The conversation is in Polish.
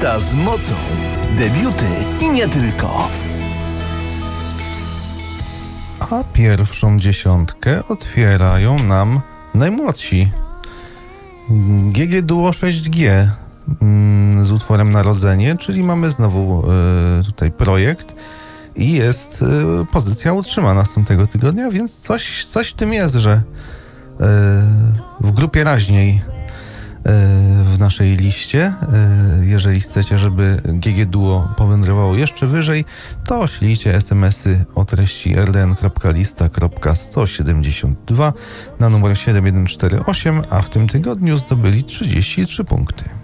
Lista z mocą. Debiuty i nie tylko. A pierwszą dziesiątkę otwierają nam najmłodsi. GG Duo 6G z utworem Narodzenie, czyli mamy znowu tutaj projekt i jest pozycja utrzymana z tamtego tygodnia, więc coś w tym jest, że w grupie raźniej w naszej liście. Jeżeli chcecie, żeby GG Duo powędrowało jeszcze wyżej, to ślijcie SMS-y o treści rdn.lista.172 na numer 7148, a w tym tygodniu zdobyli 33 punkty.